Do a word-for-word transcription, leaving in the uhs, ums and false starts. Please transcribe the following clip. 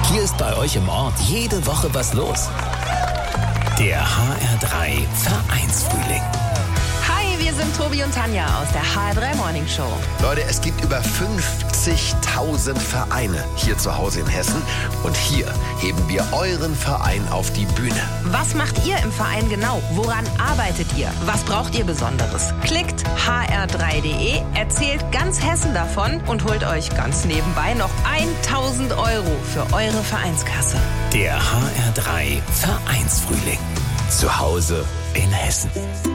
Hier ist bei euch im Ort jede Woche was los. Der H R drei Vereinsfrühling. Hi, wir sind Tobi und Tanja aus der H R drei Morning Show. Leute, es gibt über fünfzigtausend Vereine hier zu Hause in Hessen. Und hier heben wir euren Verein auf die Bühne. Was macht ihr im Verein genau? Woran arbeitet ihr? Was braucht ihr Besonderes? Klickt h r drei punkt d e, erzählt ganz Hessen davon und holt euch ganz nebenbei noch tausend Euro für eure Vereinskasse. Der H R drei Vereinsfrühling. Zu Hause in Hessen.